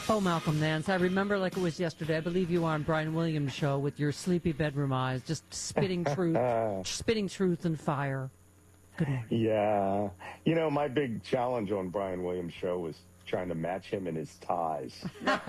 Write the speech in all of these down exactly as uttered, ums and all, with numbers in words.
Oh, Malcolm Nance, I remember like it was yesterday. I believe you were on Brian Williams' show with your sleepy bedroom eyes, just spitting truth, spitting truth and fire. Good morning. Yeah. You know, my big challenge on Brian Williams' show was trying to match him in his ties.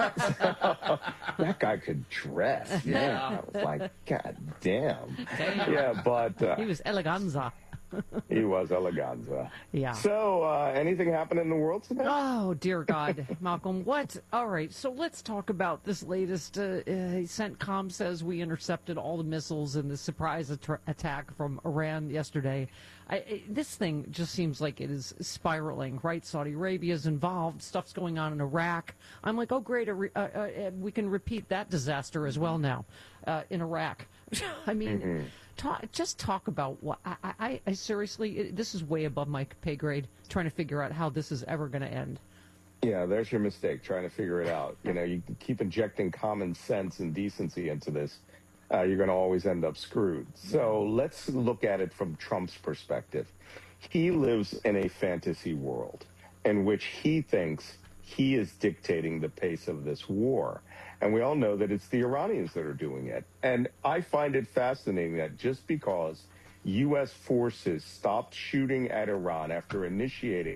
That guy could dress. Yeah. I was like, God damn. Damn. Yeah, but... Uh, he was eleganza. He was eleganza. Yeah. So, uh, anything happen in the world today? Oh, dear God, Malcolm. What? All right, so let's talk about this latest. Uh, uh, CENTCOM says we intercepted all the missiles in the surprise at- attack from Iran yesterday. I, I, this thing just seems like it is spiraling, right? Saudi Arabia is involved. Stuff's going on in Iraq. I'm like, oh, great. Uh, uh, we can repeat that disaster as well now uh, in Iraq. I mean... Mm-hmm. Talk, just talk about what I, I, I seriously, it, this is way above my pay grade, trying to figure out how this is ever going to end. Yeah, there's your mistake, trying to figure it out. You know, you keep injecting common sense and decency into this, uh, you're going to always end up screwed. So let's look at it from Trump's perspective. He lives in a fantasy world in which he thinks he is dictating the pace of this war. And we all know that it's the Iranians that are doing it. And I find it fascinating that just because U S forces stopped shooting at Iran after initiating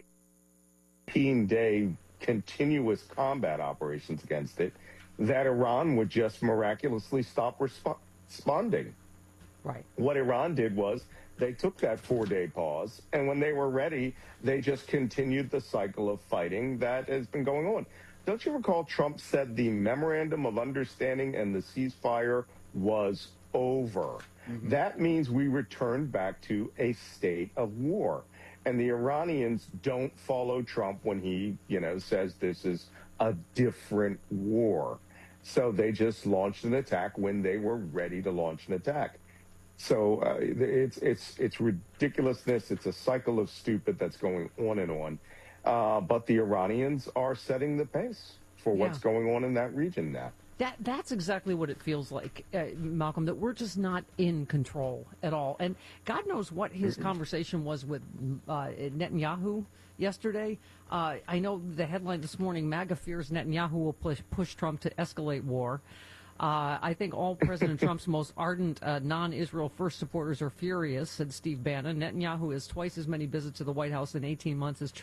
fifteen-day continuous combat operations against it, that Iran would just miraculously stop resp- responding. Right. What Iran did was they took that four-day pause, and when they were ready, they just continued the cycle of fighting that has been going on. Don't you recall Trump said the memorandum of understanding and the ceasefire was over? Mm-hmm. That means we returned back to a state of war. And the Iranians don't follow Trump when he, you know, says this is a different war. So they just launched an attack when they were ready to launch an attack. So uh, it's it's it's ridiculousness. It's a cycle of stupid that's going on and on. Uh, but the Iranians are setting the pace for what's yeah. going on in that region now. That That's exactly what it feels like, uh, Malcolm, that we're just not in control at all. And God knows what his mm-hmm. conversation was with uh, Netanyahu yesterday. Uh, I know the headline this morning, MAGA fears Netanyahu will push, push Trump to escalate war. Uh, I think all President Trump's most ardent uh, non-Israel first supporters are furious, said Steve Bannon. Netanyahu has twice as many visits to the White House in eighteen months as